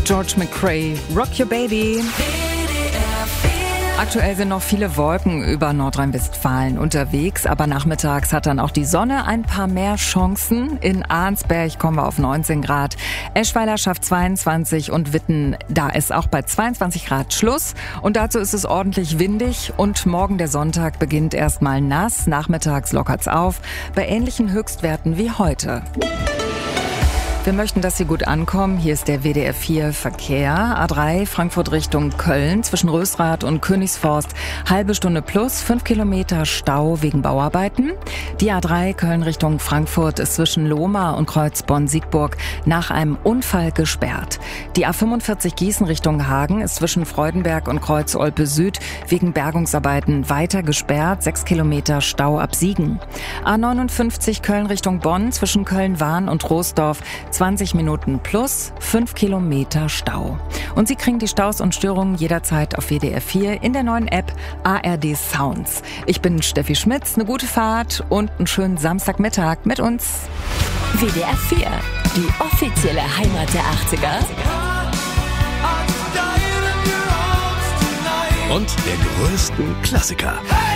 George McCrae, Rock Your Baby. Aktuell sind noch viele Wolken über Nordrhein-Westfalen unterwegs, aber nachmittags hat dann auch die Sonne ein paar mehr Chancen. In Arnsberg kommen wir auf 19 Grad, Eschweiler schafft 22 und Witten, da ist auch bei 22 Grad Schluss. Und dazu ist es ordentlich windig und morgen der Sonntag beginnt erstmal nass, nachmittags lockert's auf, bei ähnlichen Höchstwerten wie heute. Wir möchten, dass Sie gut ankommen. Hier ist der WDR 4 Verkehr. A3 Frankfurt Richtung Köln zwischen Rösrath und Königsforst. Halbe Stunde plus, 5 Kilometer Stau wegen Bauarbeiten. Die A3 Köln Richtung Frankfurt ist zwischen Lohmar und Kreuz Bonn-Siegburg nach einem Unfall gesperrt. Die A45 Gießen Richtung Hagen ist zwischen Freudenberg und Kreuz Olpe Süd wegen Bergungsarbeiten weiter gesperrt. 6 Kilometer Stau ab Siegen. A59 Köln Richtung Bonn zwischen Köln-Wahn und Troisdorf 20 Minuten plus 5 Kilometer Stau. Und Sie kriegen die Staus und Störungen jederzeit auf WDR 4 in der neuen App ARD Sounds. Ich bin Steffi Schmitz, eine gute Fahrt und einen schönen Samstagmittag mit uns. WDR 4, die offizielle Heimat der 80er. Und der größten Klassiker.